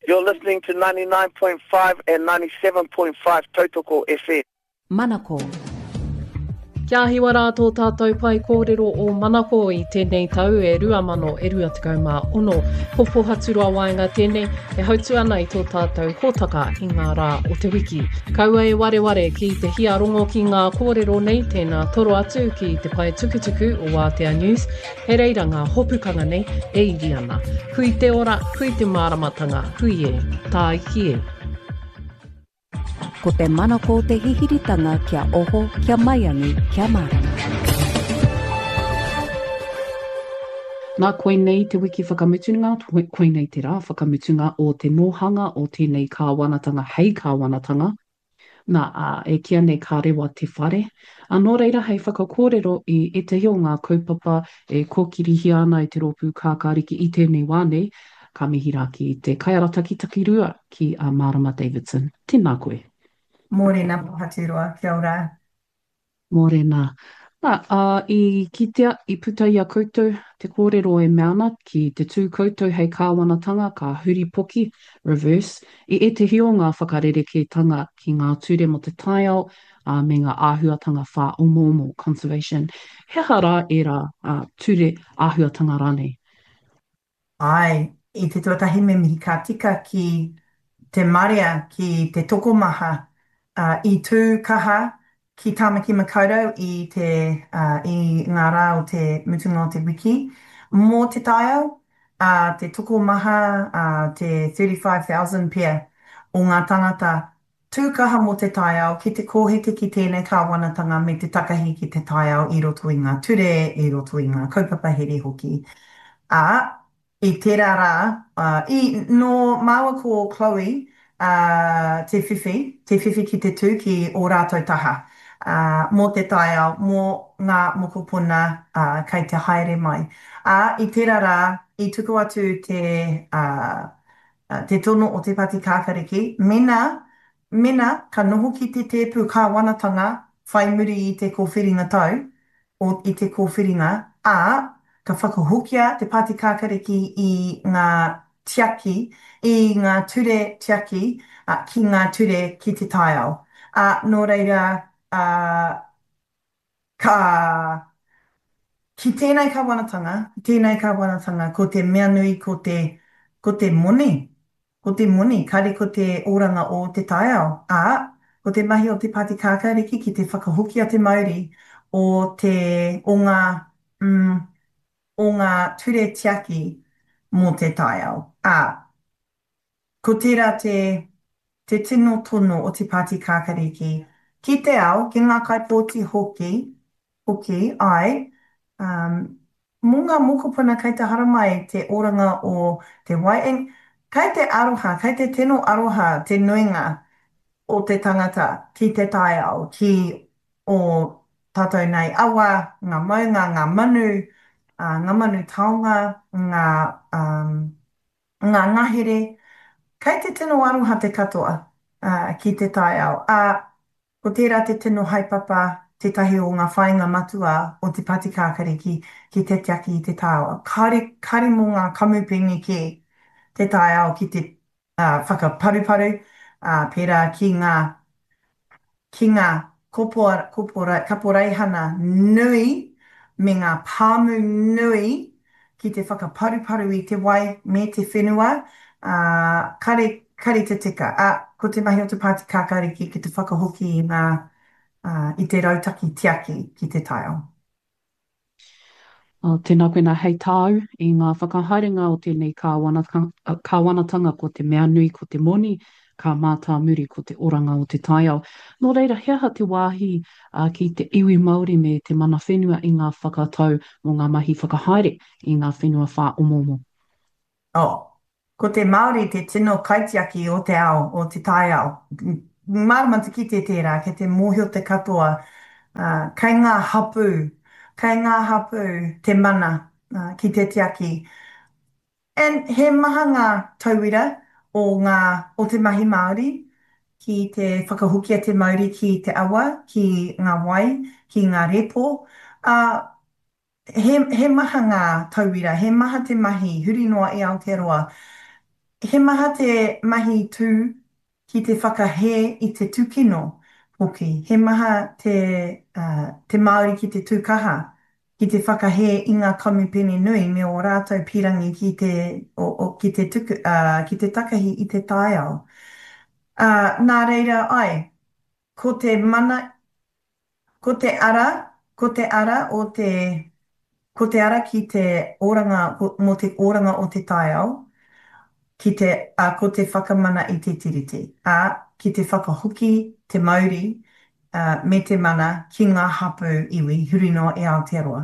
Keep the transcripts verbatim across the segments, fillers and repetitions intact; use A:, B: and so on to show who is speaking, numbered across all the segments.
A: You're listening to ninety-nine point five and ninety-seven point five Tautoko F M.
B: Manako.
C: Kia hiwa rātou tātou pai kōrero o Manako i tēnei tau e rua mano e rua tekau mā ono. Ko Pohaturua Waenga tēnei e hautu ana i tō tātou hōtaka i ngā rā o te wiki. Kaua e ware ware ki te hia rongo ki ngā kōrero nei tēnā toro atu ki te pai tukutuku o Wātea News. He reira ngā hopukanga nei e iri ana. Hui te ora, hui te māramatanga, hui e, tā iki e.
B: Ko te manako te hihiritanga kia oho, kia maiangi, kia marama.
C: Nā koe nei te wiki whakamutunga, koe nei te rā whakamutunga o te nohanga o tēnei kāwanatanga, hei kāwanatanga. Nā uh, e kia nei kā rewa te whare. Anō reira hei whakakōrero i e te hio ngā kaupapa e kōkirihi ana i te rōpū kākāriki i tēnei wānei, ka mihi rā ki te kaiarata ki takirua ki a uh, Marama Davidson. Tēnā koe.
D: Mōrena Pohaturua, kia ora.
C: Mōrena. Nā, uh, i kitea, i puta i a koutou, te kōrero e meana ki te tū koutou hei kāwanatanga, ka huri poki, reverse, i e te hio ngā whakarereketanga ki ngā ture mo te taiao, uh, me ngā āhuatanga whā omo omo, conservation. He hara e rā uh, ture āhuatanga rānei?
D: Ai, i te tuatahi me mihi ka tika ki te marea, ki te tokomaha, Uh, i tū kaha ki Tāmaki Makaurau i, te, uh, i ngā rā o te mutunga o te wiki. Mō te taiao, uh, te toko maha, uh, te thirty-five thousand pia o ngā tangata tūkaha mō te taiao ki te kōhete ki tēnei kāwanatanga me te takahi ki te taiao i roto i ngā ture, i roto i ngā kaupapa here hoki. A, i tērā rā, uh, i no māua ko Chloe, Uh, te whiwhi, te whiwhi ki te tū ki o rātou taha. Uh, mō te taiao, mō ngā mokopuna uh, kei te haere mai. A, i tērā rā, i tuku atu te, uh, uh, te tono o te pati kākariki, mena, mena ka noho ki te tēpū kāwanatanga whai muri i te kōwhiringa tau, o i te kōwhiringa, a, ka whakahokia te pati kākariki i ngā tiaki, i ngā ture tiaki, uh, ki ngā ture ki te taiao. Uh, nō reira, uh, ka, ki tēnei kāwanatanga, tēnei kāwanatanga, ko te mea nui, ko te, ko te moni, ko te moni, kare ko te oranga o te taiao. A, ko te mahi o te pati kākariki ki te whakahokia te mauri o te, o ngā, mm, o ngā ture tiaki mō te taiao. A, ko tērā te, te tino tono o te pāti kākariki. Ki te ao, ki ngā kaipōti hoki, hoki, ai, um, mō ngā mokopuna kei te haramai te oranga o te waieng, kei te aroha, kei te tino aroha, te nuinga o te tangata ki te taiao, ki o tātou nei awa, ngā maunga, ngā manu, uh, ngā manu taonga, ngā, um, ngā ngahere, kei te tino aroha te katoa uh, ki te taiao. A, ko tērā te tino haipapa, te tahi o ngā whainga matua o te pati kākariki ki te tiaki i te taiao. Kare, kare mō ngā kamupingi ki te taiao ki te uh, whakaparuparu, uh, pērā ki ngā, ki ngā kopora, kopora, kaporeihana nui, me ngā pāmu nui, ki te whakaparuparu i te wai me te whenua, uh, kare, kare te tika. A, ko te mahi o te pāti kākariki ki te whakahoki i, ngā, uh, i te rautaki tiaki ki te taiao.
C: Uh, tēnā koe nā hei tāu i ngā whakahaerenga o tēnei kāwanatanga, kāwanatanga ko te mea nui ko te moni, ka mātā muri ko te oranga o te taiao. Nō reira, hea te wāhi uh, ki te iwi Māori me te mana whenua i ngā whakatau mō ngā mahi whakahaere i ngā whenua whā omomo.
D: Oh, ko te Māori te tino kaitiaki o te ao, o te taiao. Māramata ki te tērā, ke te mōhio te katoa, uh, kei ngā hapu, kei ngā hapu te mana uh, ki te tiaki. And he maha ngā tauira o, ngā, o te mahi Māori, ki te whakahukia te Māori ki te awa, ki ngā wai, ki ngā repo. Uh, he, he maha ngā tauira, he maha te mahi, huri noa i Aotearoa. He maha te mahi tū ki te whakahē i te tūkino hoki. He maha te, uh, te Māori ki te tūkaha ki te whakahē i ngā kamupene nui me o rātou pirangi ki te, o, o, ki te, tuku, uh, ki te takahi i te tāiao. Uh, nā reira ai, ko te mana, ko te ara, ko te ara o te, ko te ara ki te oranga, mo te oranga o te tāiao, ki te, a ko te whakamana i te tiriti. A ki te whakahoki, te mauri, uh, me te mana ki ngā hapu iwi, huri no e Aotearoa.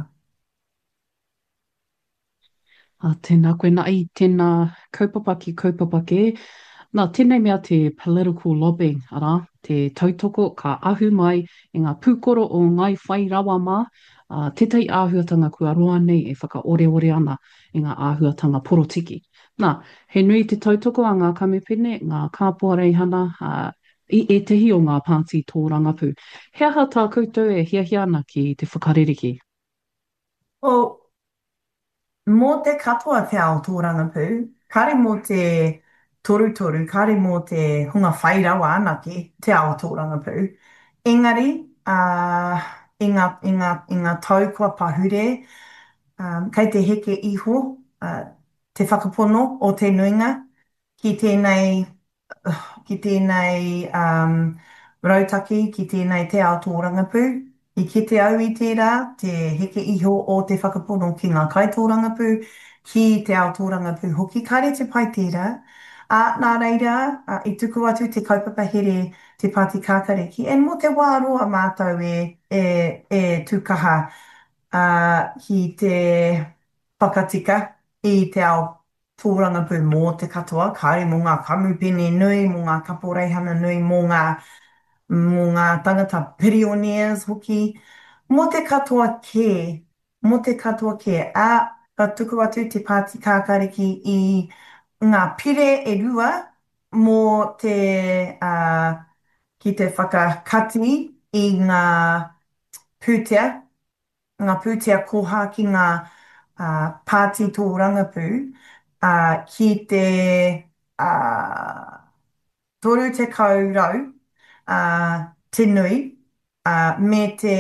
C: A tēnā koe nā i tēnā kaupapa ki kaupapa ke. Nā, tēnei mea te political lobbying, ara, te tautoko ka ahu mai i ngā pūkoro o ngai whai rawa mā, uh, tētai āhuatanga kua roa nei e whakaore ore ana i ngā āhuatanga porotiki. Nā, he nui te tautoko a ngā kamupene, ngā kāpua reihana, uh, i e tehi o ngā pāti tō rangapu. He aha tā koutou e hiahia ana ki te whakaririki?
D: O, mō te katoa te ao tō rangapū, kare mō te torutoru, kare mō te hunga whairawa anake te ao tō rangapū. Engari, uh, i, ngā, i, ngā, i ngā tau kua pahure, um, kei te heke iho, uh, te whakapono o te nuinga, ki tēnei, uh, ki tēnei um, rautaki, ki tēnei te ao tō rangapū. I kite au i tērā, te heke iho o te whakapono ki ngā kaitōrangapū, ki te ao tōrangapū hoki, kare te pai tērā. A nā reira, a, i tuku atu te kaupapa here te Pāti Kākariki, e mo te wāroa mātou e, e, e tukaha uh, ki te whakatika i te ao tōrangapū mō te katoa, kare mō ngā kamupene nui, mō ngā kaporeihana nui, mō ngā mō ngā tangata pioneers hoki, mō te katoa kē, mō te katoa kē, a ka tuku atu te Pāti Kākariki i ngā pire e rua mō te, uh, ki te whakakati i ngā pūtea, ngā pūtea koha ki ngā uh, pāti tō rangapū, uh, ki te uh, toru te kaurau, uh, te nui, uh, me te,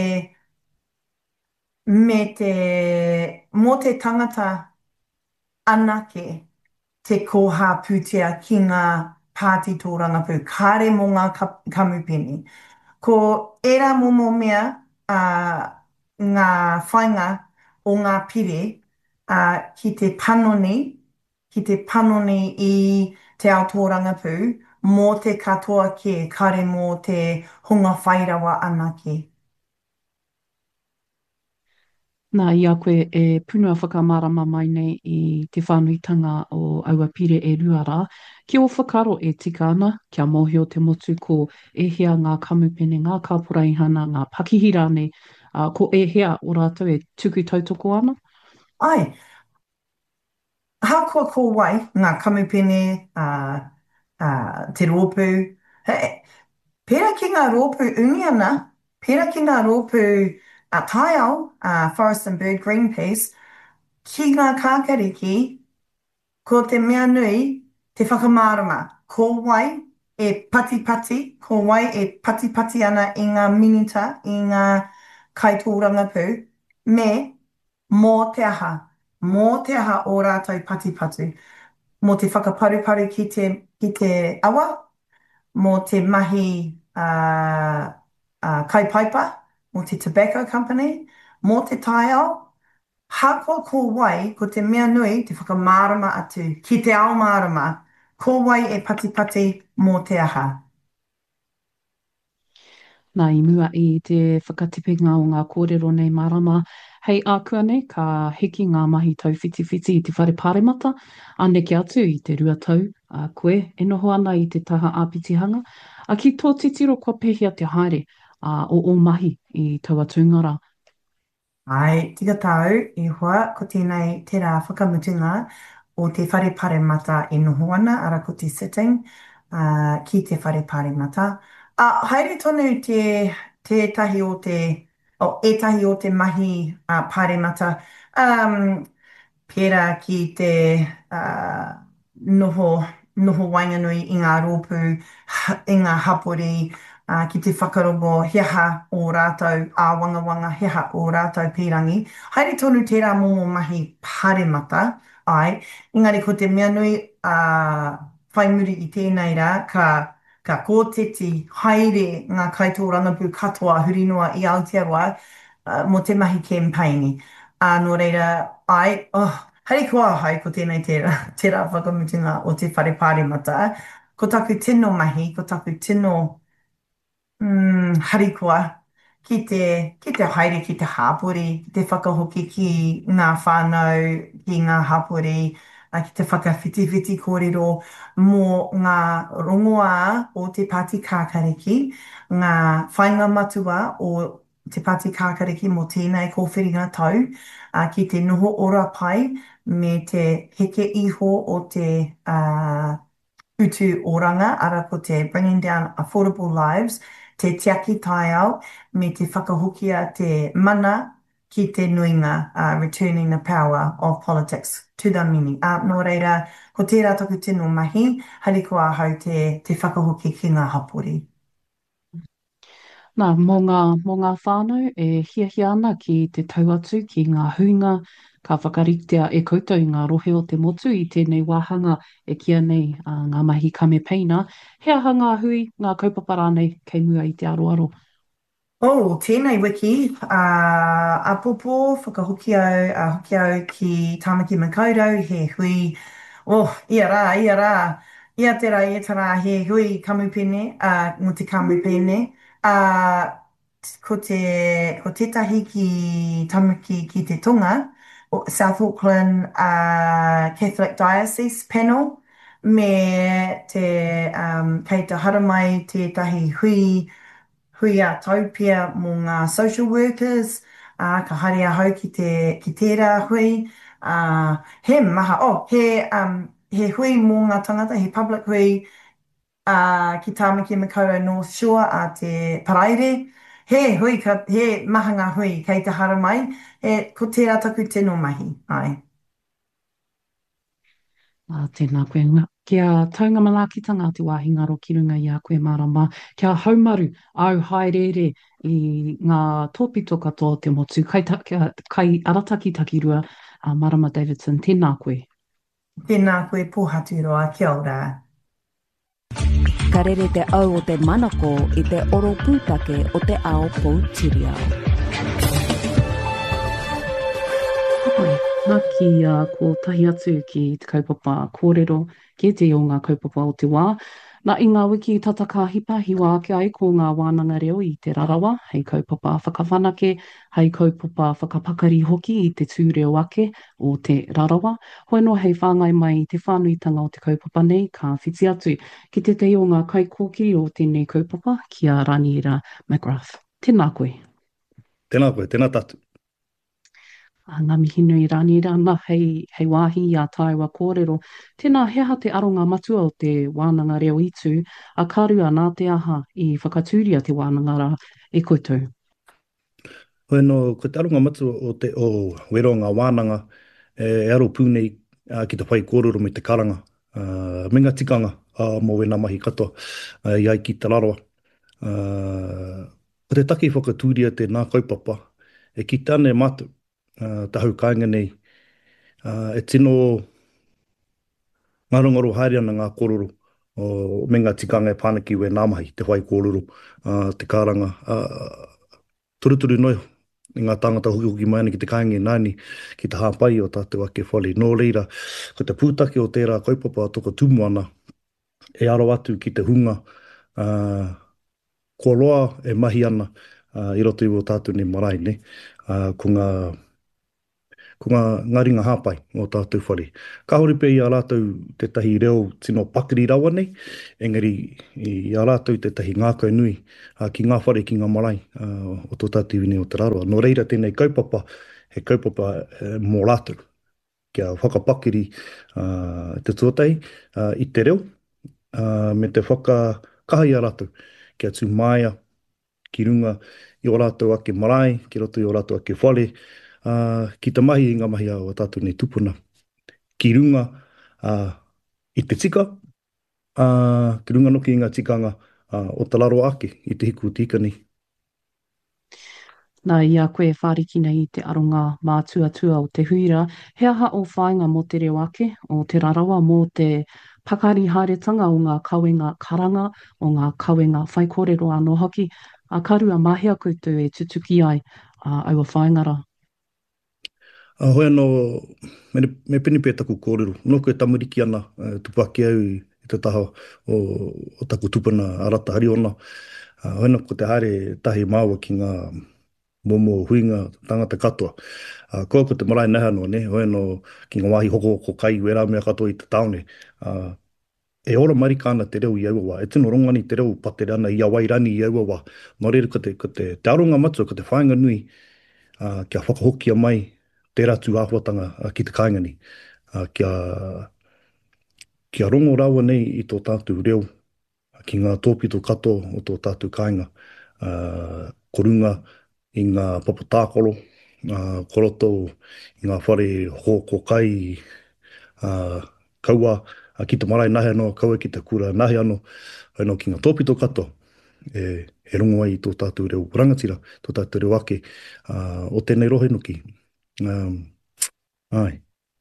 D: me te, mō te tangata anake te koha pūtea ki ngā pāti tō rangapū, kāre mō ngā kamupene. Ko era momo mea uh, ngā whainga o ngā pire uh, ki te panoni, ki te panoni i te ao tō rangapū, mō te katoa ke kare mō te hunga whairawa anake.
C: Nā, i a koe e punua whakamārama mai nei i te whānuitanga o aua pire e ruara. Ki o whakaro e tika ana, kia mōhio te motu ko e hea ngā kamupene, ngā kāporeihana, ngā pakihira nei, uh, ko e hea o rātou e tuku tautoko ana?
D: Ai, hākua ko wai ngā kamupene, uh, uh, te rōpū, he, pērā ki ngā rōpū uni ana, pērā ki ngā rōpū a uh, taiao, uh, Forest and Bird Greenpeace, ki ngā kākariki, ko te mea nui, te whakamārama. Ko wai e pati pati, ko wai e pati pati ana i ngā minita, i ngā kaitōrangapū, me mō te aha, mō te aha o rātou pati pati. Mō te whakaparuparu ki te, ki te awa, mō te mahi uh, uh, kaipaipa, mō te tobacco company, mō te taiao, hākua ko wai, ko te mea nui, te whakamārama atu, ki te ao mārama, ko wai e pati pati mō te aha.
C: Nā, i mua i te whakatipenga o ngā kōrero nei marama. Hei ākua nei, ka hiki ngā mahi tau whiti whiti i te whare pāremata, aneke atu i te rua tau, a koe, e noho ana i te taha āpitihanga, a ki tō titiro kua pehia te haere a, o o mahi i taua tūngara.
D: Ai, tika tau, i hoa, ko tēnei te rā whakamutunga o te whare pāremata e noho ana, ara ko te sitting uh, ki te whare pāremata. A uh, haere tonu te, te tahi o te, o e tahi o te mahi uh, pāremata, um, pērā ki te uh, noho noho wainganui i ngā rōpū, ha- i ngā hapori, uh, ki te whakarongo heha o rātou, a wanga wanga heha o rātou pīrangi. Haere tonu tērā momo mahi pāremata, ai, engari ko te mea nui uh, whai muri i tēnei rā, ka, ka kōteti haere ngā kaitō rangapū katoa hurinua i Aotearoa uh, mo te mahi campaigni. A uh, nō reira, ai, oh, Hei kua hai ko tēnei tērā, tērā whakamutunga o te whare pāremata. Ko taku tino mahi, ko taku tino mm, harikoa ki te, ki te haere, ki te hāpori, ki te whakahoki ki ngā whānau, ki ngā hāpori, a ki te whakawhitiwhiti kōrero mō ngā rongoā o te Pāti Kākariki, ngā whainga matua o te Pāti Kākariki mō tēnei kōwhiringa tau, a ki te noho ora pai me te heke iho o te uh, utu oranga, ara ko te Bringing Down Affordable Lives, te tiaki tai au, me te whakahokia te mana ki te nuinga, uh, returning the power of politics to the mini. Uh, nō reira, ko tērā taku tino mahi, hariko a hau te, te whakahoki ki ngā hapori.
C: Nā, mō ngā, mō ngā whānau e hia hia ana ki te tauatu ki ngā huinga, ka whakaritea e koutou i ngā rohe o te motu i tēnei wāhanga e kia nei uh, ngā mahi kamepeina. Hea hanga hui ngā kaupapara nei kei mua i te aroaro.
D: Oh, tēnei wiki, uh, a popo, whakahoki au, a hoki au ki Tāmaki Makaurau, he hui, oh, ia rā, ia rā, ia tērā, ia tērā, he hui kamupene, uh, mo te kamupene, uh, ko te, ko tētahi ki Tāmaki ki te Tonga, o South Auckland uh, Catholic Diocese Panel, me te, um, kei te haramai tētahi hui, hui a taupia mō ngā social workers, uh, ka haere hau ki, te, ki tērā hui. Uh, he maha, oh, he, um, he hui mō ngā tangata, he public hui uh, ki Tāmaki Makaurau North Shore a te Paraire. He hui, ka, he maha ngā hui kei te hara mai, he, ko tērā taku tino mahi. Ai.
C: Uh, tēnā koe ngā. Kia taunga manakitanga te wāhi ngaro ki runga i a koe marama. Kia haumaru au haerere i ngā tōpito katoa te motu. Kai, ta, kia, kai arataki takirua uh, Marama Davidson. Tēnā koe.
D: Tēnā koe pōhaturoa, kia ora.
B: Ka rere te au o te manako i te oro pūtake o te ao Poutireo.
C: Hoi. Nā ki uh, ko tahi atu ki te kaupapa kōrero, ki te o ngā kaupapa o te wā. Nā i ngā wiki tataka hipa hiwa ake ai ko ngā wānanga reo i te rarawa, hei kaupapa whakawhanake, hei kaupapa whakapakari hoki i te tūreo ake o te rarawa. Hoi no hei whāngai mai i te whānuitanga o te kaupapa nei, ka whiti atu ki te te o ngā kaikōki o tēnei kaupapa ki a Raniera McGrath. Tēnā koe.
E: Tēnā koe, tēnā tatu.
C: Uh, ngā mihinu i rani rana, hei, hei wāhi i a tāiwa kōrero. Tēnā heha te aronga matua o te wānanga reo itu, a kārua nā te aha i whakatūria te wānanga rā e koutou.
E: Hoi no, ko te aronga matua o te o wero ngā wānanga, e, e aro pūnei uh, ki te whai kōrero me te karanga. Uh, me ngā tikanga uh, mō wena mahi katoa uh, i ai ki te raroa. Uh, ko te taki whakatūria te nā kaupapa, e ki tāne mātou. Uh, ta hau kāinga nei. Uh, e tino ngarongaro haere ana ngā kōrero o me ngā tikanga e pānaki we nāmahi, te whai kōrero, uh, te kāranga. Uh, turuturu noi, i ngā tāngata hoki hoki mai ana ki te kāinga e nāni, ki te hāpai o tātou ake whale. Nō reira, ko te pūtake o tērā kaupapa toko tumu ana, e aro atu ki te hunga, uh, ko roa e mahi ana, uh, i roto i o tātou ne marae, ne? Uh, ko ngā ko ngā, ngā ringa hāpai o tātou whare. Ka hori pē i a rātou te tahi reo tino pakiri rawa nei, engari i a rātou te tahi ngākau nui uh, ki ngā whare ki ngā marae uh, o tō tātou wine o te raroa. No reira tēnei kaupapa, he kaupapa uh, mō rātou, kia whakapakiri uh, te tuatai uh, i te reo, uh, me te whakakaha i a rātou, kia tū māia, ki runga i o rātou ake marae, ki roto i o rātou ake whare, Uh, ki te mahi i ngā mahi a o tātou nei tupuna. Ki runga uh, i te tika, Uh, ki runga noki i ngā tikanga uh, o te laro ake i te hiku tika ni.
C: Nā ia koe whāriki nei i te aronga mātuatua o te huira, he aha o whāinga mō te reo ake, o te rarawa mō te pakari haeretanga o ngā kawenga karanga, o ngā kawenga whaikōrero anō hoki, a karua mahia koutou e tutuki ai a aua whaingara.
E: A hoi anō, me, me pini pē taku kōrero, no koe tamariki ana, uh, tupaki au i te taha o, o taku tupuna arata hari ona. Uh, hoi anō ko te haere tahi māua ki ngā momo huinga tangata katoa. Uh, koa ko te marae neha noa, ne? Hoi anō ki ngā wāhi hoko hoko kai, wera mea katoa i te taone. Uh, e ora marika ana te reo i aua, e tino rongani te reo patere ana i awairani i aua. Nō reira ko te, ko te, te aronga matua, ko te whainga nui, uh, kia whakahokia mai, te ratu āhuatanga uh, ki te kāingani. Uh, kia, kia rongo rawa nei i tō tātou reo, uh, ki ngā tōpito kato o tō tātou kāinga. Uh, korunga i ngā papatākoro, uh, koroto i ngā whare hoko kai, uh, kaua uh, ki te marae nahe anō, kaua ki te kura nahe anō, anō ki ngā tōpito kato, e, e rongo ai i tō tātou reo rangatira, tō tātou reo ake, uh, o tēnei rohe nuki. Um, ai.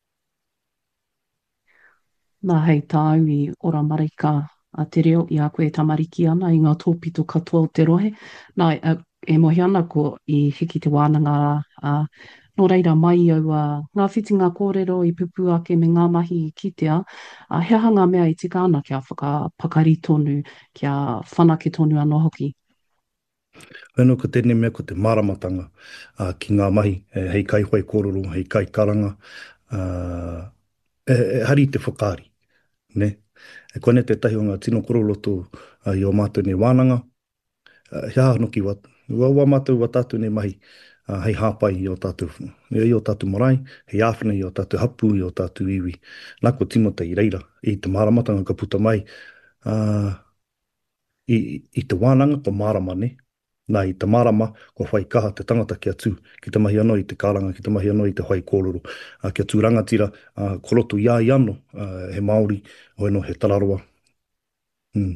C: Nā hei tāu i ora marika a te reo i a koe tamariki ana i ngā tōpito katoa o te rohe. Nā e, e mohi ana ko i hiki te wānanga a no reira mai au a ngā whitinga kōrero i pupu ake me ngā mahi i kitea, a he aha ngā mea i tika ana kia whakapakari tonu, kia whanake tonu anō hoki.
E: Whenua ko tēnei mea ko te māramatanga uh, ki ngā mahi, e, hei kai hoi kōrero, hei kai karanga, uh, e, e hari te whakaari, ne? E kone te tahi o ngā tino koroloto uh, i o mātou nei wānanga, uh, he aha noki wat, ua, ua mātou wa tātou nei mahi, uh, hei hāpai i o tātou, i o tātou marae, hei āwhina i o tātou hapu, i o tātou iwi. Nā ko timota i reira, i te māramatanga ka puta mai, uh, i, i te wānanga ko mārama, ne? Nā i te marama, ko whai kaha te tangata kia tū, ki te mahi anō i te karanga, ki te mahi anō i te whai kōrero, uh, kia tū rangatira, uh, koroto ia i anō, uh, he Māori, hoi no he tararoa. Mm.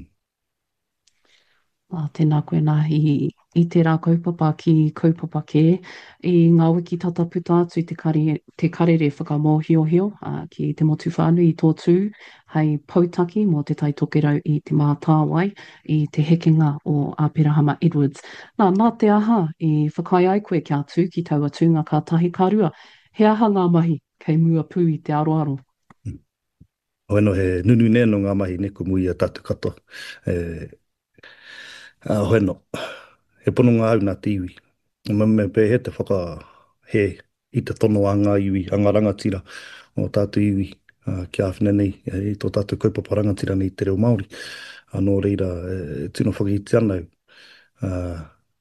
C: Uh, tēnā koe nā i, i te rā kaupapa ki kaupapa kē, i ngā wiki tata puta atu te, kare, te karere whakamōhiohio uh, ki te motu whānui i tō tū, hei pautaki mō te tai tokerau i te mātāwai i te hekenga o Āpirahama Edwards. Nā, nā te aha i whakai ai koe kia tū ki taua tūnga ka tahi karua, he aha ngā mahi kei mua pū i te aroaro.
E: Mm. Hoi no he nunu neno ngā mahi ne ko mui a tātou katoa. E, Uh, hoi no, he pono ngā au nā te iwi. Me, me pē he te whaka he i te tono a ngā iwi, a ngā rangatira o tātou iwi uh, ki āwhina nei, i tō tātou kaupapa rangatira nei te reo Māori. Anō reira, e, tino whakaiti ana au. Uh,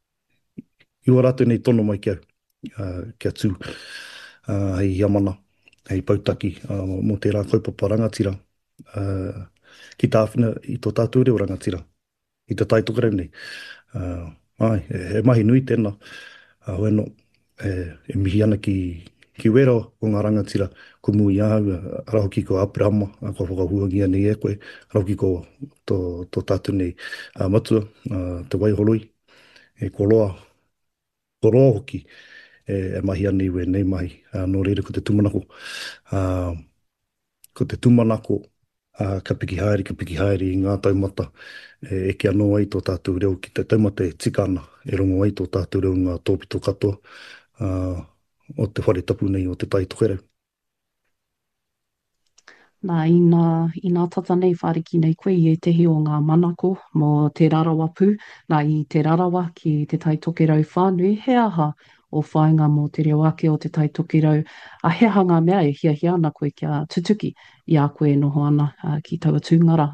E: Iwa rātou nei tono mai kia, uh, kia tū, uh, hei Yamana, hei Pautaki, uh, mō te rā kaupapa rangatira, uh, ki tā āwhina i tō tātou reo rangatira. I te tai tokerau nei. Uh, ai, e, e mahi nui tēnā. Uh, Hoeno, e, e mihi ana ki, ki wera o ngā rangatira ko mui ahau, arahoki ko Āpirahama, ko whakahuangia nei e koe, arahoki ko tō, tō tātou nei uh, matua, uh, te waiholoi, e koloa, koloa hoki, e, e mahi ana iwe nei mahi, uh, no reira ko te tumanako. Uh, ko te tumanako, Uh, ka piki haere, ka piki haere i ngā taumata e, e ki anō ai tō tātou reo ki te taumata e tika ana e rongo ai tō tātou reo ngā tōpito katoa uh, o te whare tapu nei o te tai tokerau.
C: Nā, i nā, i nā tata nei whariki nei koe i e tehi o ngā manako mō te rarawa pū, nā i te rarawa ki te tai tokerau whānui, he aha o whainga mō te reo ake o te tai tokerau, a he aha ngā mea e hia hia ana koe kia tutuki i a koe noho ana uh, ki taua tūngara.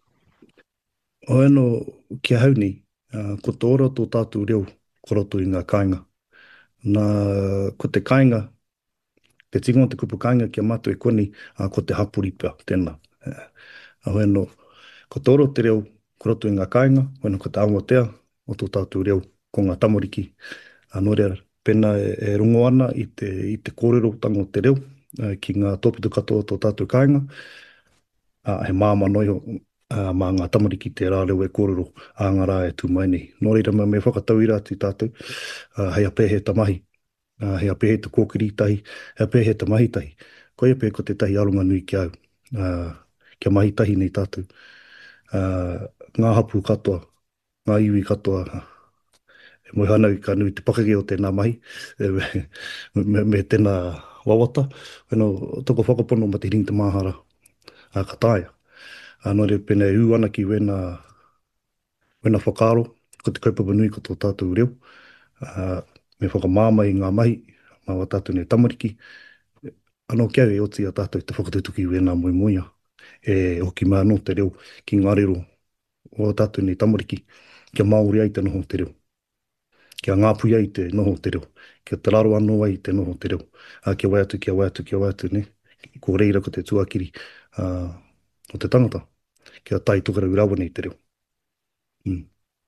E: O eno kia hauni, uh, ko tō ora tō tātou reo koroto i ngā kāinga. Nā, ko te kāinga, te tingo te kupu kāinga kia mātou e koni, uh, ko te hapuripa tēnā. Uh, o eno, ko tō ora te reo koroto i ngā kāinga, o eno ko te aungatea o tō tātou reo ko ngā tamariki. Anō rea, pena e, e rongo ana i te, i te kōrero tango te reo, uh, ki ngā tōpito katoa tō tātou kāinga. Uh, he māma noi uh, mā ngā tamariki te rā reo e kōrero a ngā rā e tū mai nei. Nō reira me me whakatau i rā tū tātou, uh, hei a pēhe ta mahi, uh, hei a pēhe ta kōkiri tahi, hei a pēhe ta mahi tahi. Koe pēhe ko te tahi alunga nui ki au, uh, kia mahi tahi nei tātou. Uh, ngā hapu katoa, ngā iwi katoa, e moi hanau i ka nui te pakake o tēnā mahi, e, me, me, me tēnā wawata, weno toko whakapono ma te ring te mahara, a ka tāia. Nō re pēnei ū ana ki wena, wena whakaro, ko te kaupapa nui ko tō tātou reo, uh, me whakamāma i ngā mahi, mā tātou nei tamariki, anō kia e oti a tātou te whakatutuki i wena moi moia, e hoki mā no te reo ki ngā rero o tātou nei tamariki, kia Māori ai te noho te reo, kia ngāpui ai te noho te reo, kia te raro anō ai te noho te reo, uh, kia waiatu, kia waiatu, kia waiatu, ne? Ko reira ko te tuakiri uh, o te tangata, kia tai tukara urawa nei te reo. Mm.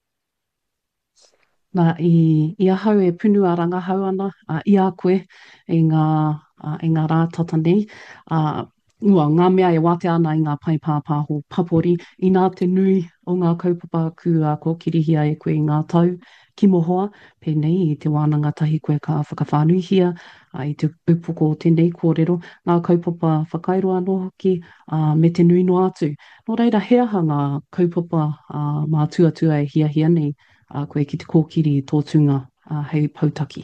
C: Nā, i, i ahau e punu a rangahau ana, uh, i a koe, e ngā, uh, e ngā rā tata nei. Uh, Ua, ngā mea e wate ana i ngā pai pāpāho papori, i nā te nui o ngā kaupapa ku a ko kirihia e koe i ngā tau, ki mohoa, pēnei i te wānanga tahi koe ka whakawhānuhia, uh, i te upoko o tēnei kōrero, ngā kaupapa whakairo anō hoki, uh, me te nui no atu. Nō reira, he aha ngā kaupapa uh, mā tuatua e hia hia nei, uh, koe ki te kōkiri i tō tunga uh, hei pautaki.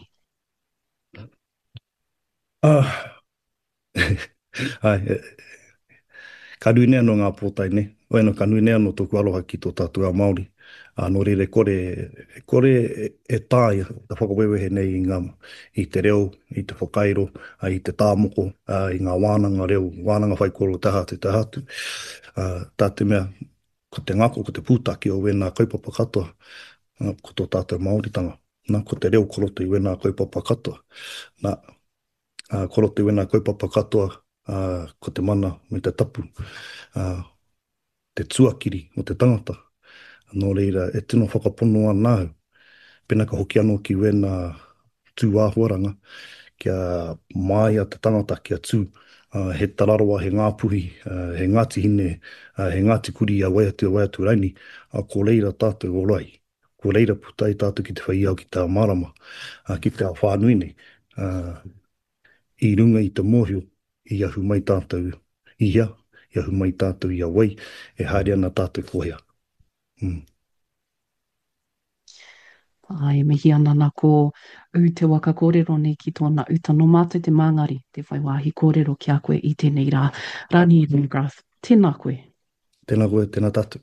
E: Ah, ai, e, ka nui nea no ngā pōtai ne, o eno ka nui nea no tōku aloha ki tō tātua Māori. Uh, no rere kore, kore e, e tāia, ta whakawewehe nei i ngā, i te reo, i te whakairo, uh, i te tāmoko, uh, i ngā wānanga reo, wānanga whaikoro te hatu, te hatu. Uh, tā te mea, ko te ngako, ko te pūtaki o wena kaupapa katoa, uh, ko tō tātou Māoritanga. Nā, ko te reo koroto i wena kaupapa katoa. Nā, uh, koroto i wena kaupapa katoa, uh, ko te mana me te tapu, uh, te tuakiri o te tangata. Nō reira, e tino whakapono anāu, pēnā ka hoki anō ki wena tū āhuaranga, kia māia te tangata kia tū, uh, he tararoa, he ngāpuhi, uh, he ngāti hine, uh, he ngāti kuri a waiatu a waiatu raini, a ko reira tātou o rai, ko reira putai tātou ki te whaiau ki tā marama, uh, ki te whānui nei, uh, i runga i te mōhio, i ahu mai tātou i hea, i ahu mai tātou i a wai, e haere ana tātou kohea. Mm.
C: Ai, mihi ana nā ko u te waka kōrero nei ki tōna uta no mātou te māngari, te whaiwāhi kōrero ki a koe i tēnei rā. Rani Rungrath, tēnā koe.
E: Tēnā koe, tēnā tātou.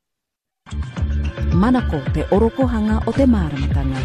B: Manako te oropohanga o te māramatanga.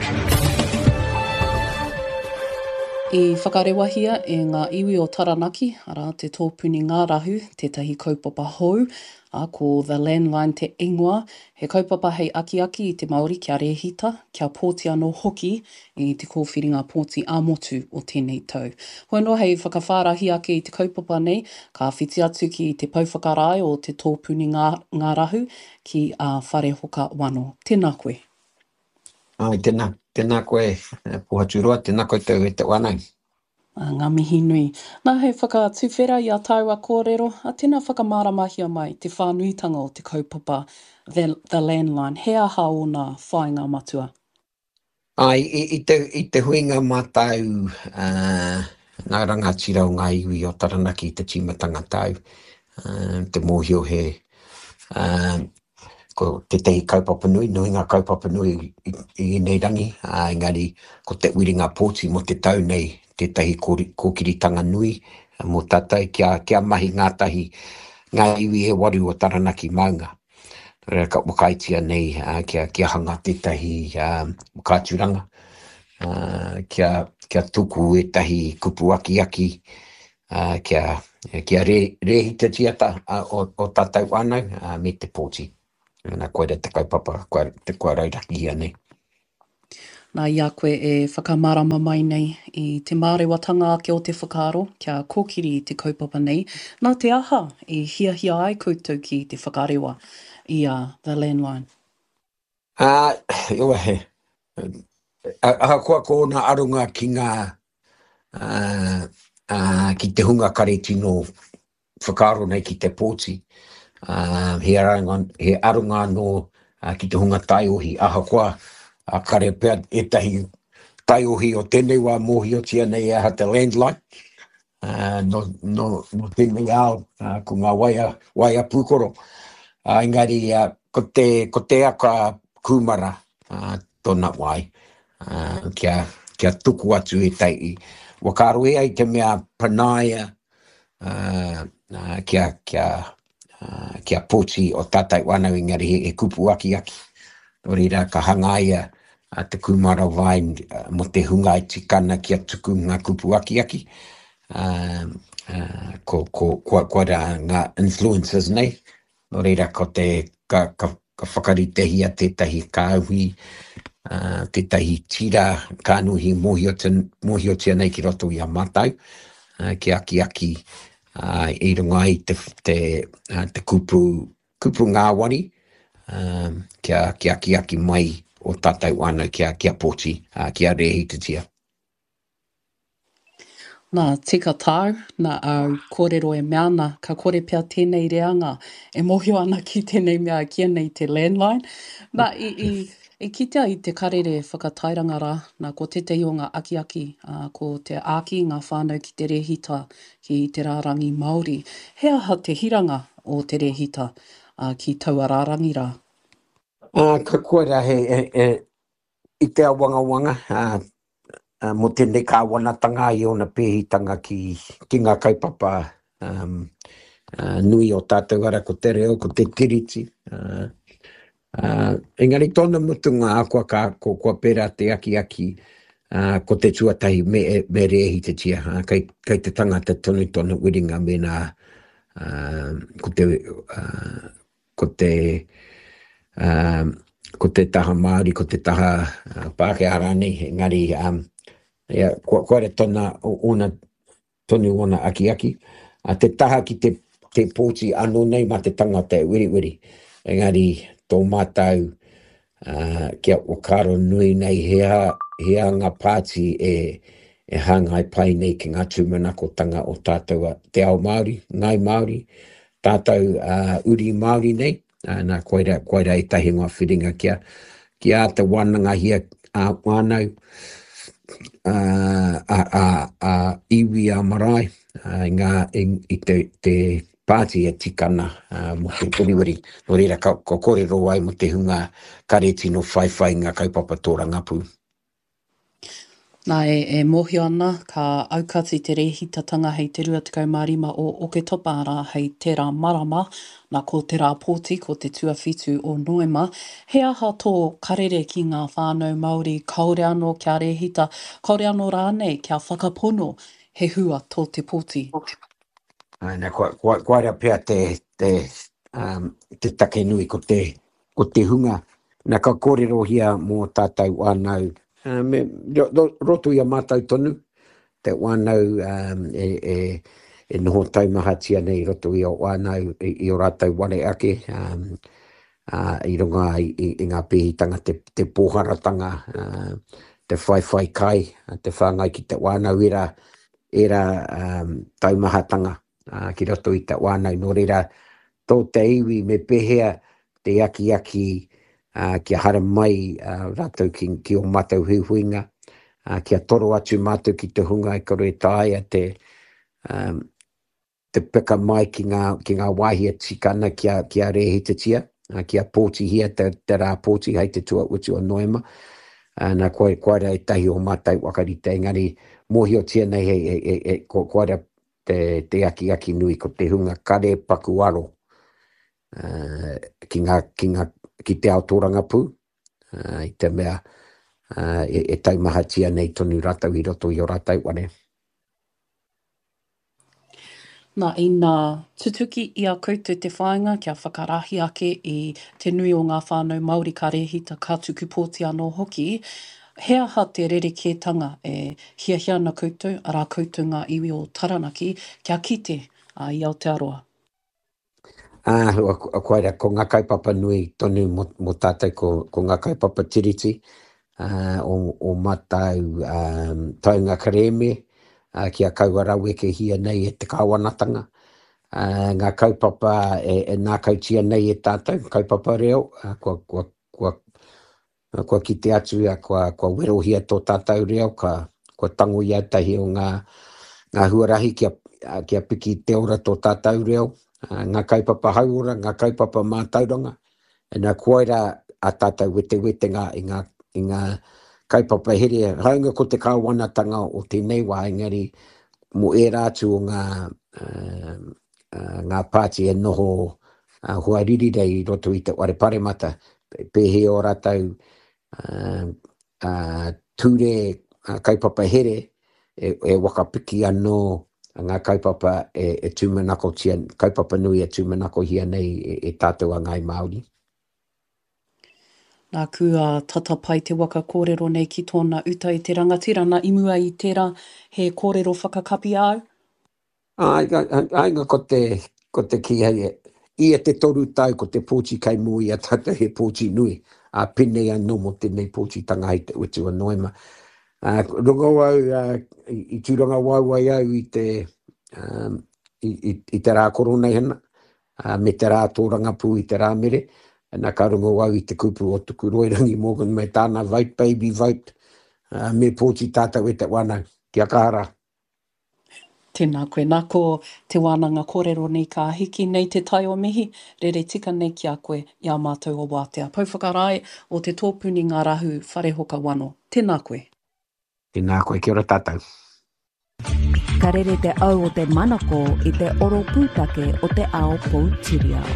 C: I whakarewahia e ngā iwi o Taranaki, ara te tōpuni ngā rahu, tētahi kaupapa hou, a ko The Landline te ingoa, he kaupapa hei aki-aki i te Māori kia rehita, kia pōti anō hoki i te kōwhiringa pōti ā-motu o tēnei tau. Hoi no hei whakawhārahi ake i te kaupapa nei, ka whiti atu ki te pauwhakarai o te tōpuni ngā, ngā rahu ki a Whare Hoka Wano. Tēnā koe.
F: Ai, tēnā, tēnā koe, puhaturua, tēnā koe tau e te wanai.
C: Ngā mihi nui. Nā hei whakatuwhera i a tāua kōrero, a tēnā whakamāramahia mai te whānuitanga o te kaupapa The, the Landline. He aha o nā whāinga matua?
F: Ai, i, i, te, i te huinga mātau, uh, ngā rangatira o ngā iwi o Taranaki i te timatanga tau, uh, te mōhio he, uh, ko te tei kaupapa nui, nui ngā kaupapa nui i, i nei rangi, uh, engari ko te wiringa pōti mo te tau nei, te tahi kōkiritanga nui, uh, mo tātai kia, kia mahi ngā tahi, ngā iwi e waru o Taranaki maunga. Rea ka wakaitia nei, uh, kia, kia hanga te tahi uh, kāturanga, uh, kia, kia tuku e tahi kupu aki aki, uh, kia, kia re, rehita tiata uh, o, o tātou anau uh, me te pōti. Nā koe te kaupapa, koe te koe rauraki ia nei.
C: Nā ia koe e whakamārama mai nei i te mārewatanga ake o te whakaaro, kia kōkiri i te kaupapa nei. Nā te aha i hia hia ai koutou ki te whakarewa i a The Landline.
F: Ah, uh, iwa he. Aha koa kōna arunga ki ngā, uh, uh, ki te hunga kare tino whakaaro nei ki te pōti. Uh, he, aranga, he arunga no uh, ki te hunga taiohi. Aha koa, a kare pea e tahi taiohi o tēnei wā mohi o tia nei aha te landline. Uh, no, no, no tēnei ao, uh, ko ngā waia, waia pūkoro. Uh, engari, uh, ko, te, ko te aka kumara uh, tōna wai, uh, kia, kia tuku atu e tai i. Wakaro e ai te mea panaia, uh, uh, kia, kia, uh, kia pōti o tātai wānau engari he, he kupu aki aki. Nō reira ka hangaia uh, te kumara vai uh, mo te hunga i tikana kia tuku ngā kupu aki aki. Uh, uh, ko, ko, ko, ko ra ngā influencers nei. Nō reira ko te ka, ka, ka whakaritehi a tētahi kāhui, uh, tētahi tira kānuhi mohi o, ten, mohi o tia nei ki roto i a mātau, uh, ki aki aki uh, i runga i te, te, uh, te kupu, kupu ngāwari, uh, kia, kia aki aki mai o tātou anau kia, kia pōti, uh, kia rehi te tia.
C: Nā tika tāu, nā au kōrero e meana, ka kore pia tēnei reanga, e mohio ana ki tēnei mea kia nei te landline. Nā i, i, i kitea i te karere whakatairanga rā, nā ko tētei o ngā aki aki, uh, ko te āki ngā whānau ki te rehita ki te rārangi Māori. He aha te hiranga o te rehita uh, ki taua rārangi rā?
F: Uh, ka koera he, he, he, i te awanga wanga, uh, Uh, mo tēnei ka wanatanga i ona pēhitanga ki, ki ngā kaipapa um, uh, nui o tātou ara ko te reo, ko te tiriti. Uh, uh, engari tōna mutunga a kua ka ko kua pera te aki aki uh, ko te tuatahi me, me rehi te tia. Uh, kai, kai te tangata tonu tonu wiringa me nā uh, ko te uh, ko te uh, ko te taha Māori, ko te taha uh, Pākehā rānei, engari um, ia ko ko re tona ona tonu ona aki aki a te taha ki te te pōti anō nei ma te tangata e wiri wiri engari tō mātau uh, kia o karo nui nei hea hea ngā pāti e e hangai pai nei ki ngā tūmanako tanga o tātou te ao Māori, ngai Māori, tātou uh, uri Māori nei uh, nā koira koira i tahi ngā whiringa kia kia te wananga hia a uh, wānau Uh, a, a, a iwi a marae, uh, ngā i, i te, te pāti e tikana uh, mo te puriwiri. No reira ka, ka kōrero ai mo te hunga kareti no whai whai ngā kaupapa tōra ngāpū.
C: Nā e, e mohi ana ka aukati te rehitatanga hei te rua tekau mārima o Oketopa hei te rā marama, nā ko te rā pōti ko te tuawhitu o Noema. He aha tō karere ki ngā whānau Māori, kaore anō kia rehita, kaore anō rānei kia whakapono he hua tō te pōti.
F: Nā kua, kua, kua rea pia te, te, um, te take nui ko te, ko te hunga. Nā ka kōrero hia mō tātou anau. Uh, me, ro, roto ia mātau tonu, te wānau um, e, e, e noho taumahatia nei roto ia o wānau i, i o rātau wale ake, um, uh, i runga i, i, i ngā pēhitanga, te, te pōharatanga, uh, te whai whai kai, uh, te whāngai ki te wānau era, era um, taumahatanga uh, ki roto i te wānau, no reira tō te iwi me pehea te aki aki Uh, kia hara mai uh, rātou ki, ki o mātou huihuinga, uh, kia toro atu mātou ki te hunga i karo e tāia te, um, te peka mai ki ngā, ki ngā wāhia tikana kia, kia rehi te tia, uh, kia pōti hia te, te rā pōti hei te tua utu o Noema. Uh, nā koe koera e tahi o mātou wakarite, engari mohi o tia nei hei, hei, hei, hei ko, koera te, te aki aki nui ko te hunga kare pakuaro uh, ki ngā, ki ngā ki te aotoranga pū, uh, i te mea uh, e, e taumahatia nei tonu rātau i roto i o rātau wane.
C: Nā i nā tutuki i a koutou te whāinga kia whakarahi ake i te nui o ngā whānau Māori ka rehita ka tuku pōti anō hoki, he aha te rerekētanga e hia hia na koutou, arā koutou ngā iwi o Taranaki, kia kite uh, i Aotearoa.
F: Ah, uh, koera, ko ngā kaipapa nui tonu mo, mo tātou ko, ko ngā kaipapa tiriti uh, o, o matau um, taunga kareme uh, kia kauarau e ke hia nei e te kāwanatanga uh, ngā kaupapa e, e nā kautia nei e tātou, kaupapa reo, uh, kua, kua, kua, kua ki te atu a kua, kua werohia tō tātou reo, ka, kua tango i tahi o ngā, ngā huarahi kia, kia piki te ora tō tātou reo, uh, ngā kaupapa hauora, ngā kaupapa mātauranga, e nā kuaira a tātou wete wete ngā, i ngā, i ngā kaupapa here, haunga ko te kāwanatanga o tēnei wā, engari, mo e rātu o ngā, uh, uh, ngā pāti e noho uh, huariri rei roto i te ware paremata, pehe o rātou uh, uh, ture uh, kaupapa here, e, e wakapiki anō ngā kaupapa e, e tūmanako tia, kaupapa nui e tūmanako hia nei e, e tātou a ngai Māori.
C: Nā kua tatapai te waka kōrero nei ki tōna uta i te rangatira, nā imua i tērā he kōrero whakakapi au?
F: Ai, ai, ngā ko te, ko te ki hei, ia te toru tau ko te pōchi kai mui a tātou he pōchi nui, a pene anō mo tēnei pōchi tanga hei te utu a noema. Uh, runga wau, uh, i, i tūranga wau ai au i te, um, i, i, i te rā korona hana, uh, me te rā tōranga pū i te rā mere, nā ka runga wau i te kupu o tuku Roirangi Morgan me tāna vote, baby vote, uh, me pōti tātou e te wānau, kia kāra.
C: Tēnā koe, nā ko te wānanga kōrero nei ka hiki nei te tai o mihi, rere tika nei ki a koe i a mātou o Wātea. Pauwhakarai o te tōpuni ngā rahu wharehoka wano. Tēnā koe.
F: Tēnā koe, kia ora tātou.
B: Ka rere te au o te manako i te oro pūtake o te ao Poutireo.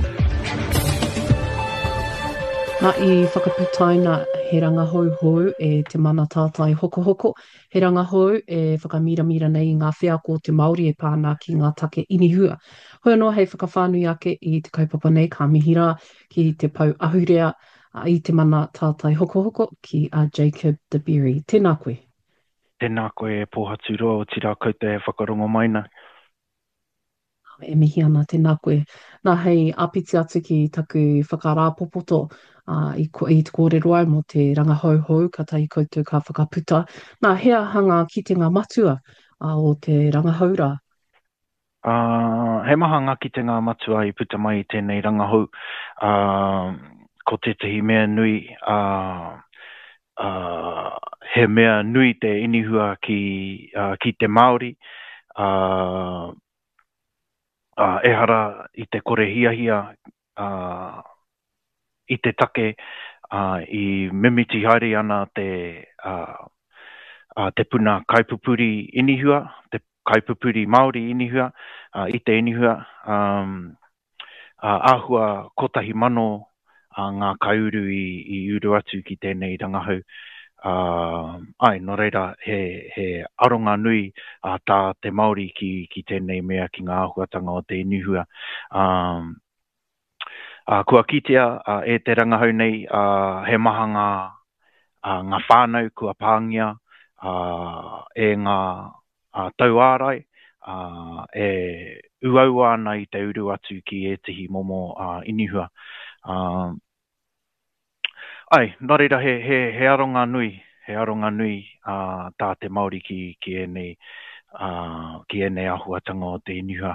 C: Nā i whakaputaina he rangahau hou e te mana tātai hoko hoko. He rangahau e whakamiramira nei ngā whea ko te Māori e pāna ki ngā take inihua. Hoi anō hei whakawhānui ake i te kaupapa nei ka mihira ki te pau ahurea i te mana tātai hoko hoko ki a Jacob de Berry. Tēnā koe.
G: Tēnā koe e pōhatu roa o tira koutou e whakarongo maina.
C: E mihi ana, tēnā koe. Nā hei apiti atu ki taku whakarāpopoto uh, i, i te kōrero au mo te rangahau hou, ka tahi koutou ka whakaputa. Nā hea hanga ki te ngā matua uh, o te rangahaura.
G: Uh, he maha ngā ki te ngā matua i puta mai i tēnei rangahau. Uh, ko tētahi mea nui, uh, uh, he mea nui te inihua ki, uh, ki te Māori. Uh, Uh, e hara i te kore hia hia uh, i te take uh, i mimiti haere ana te, uh, uh, te puna kaipupuri inihua, te kaipupuri Māori inihua, uh, i te inihua, um, uh, āhua kotahi mano uh, ngā kaiuru i, i uru atu ki tēnei rangahau. Uh, ai, no reira, he, he aronga nui uh, tā te Māori ki, ki tēnei mea ki ngā ahuatanga o te inihua. Um, uh, kua kitea uh, e te rangahau nei, uh, he mahanga uh, ngā whānau kua pāngia uh, e ngā uh, tau ārai, uh, e uau ana i te uru atu ki e tihi momo uh, inihua. Um, Ai, nā reira, he, he, he aronga nui, he aronga nui uh, tā te Māori ki, ki enei, uh, ki enei ahuatanga o te inihua.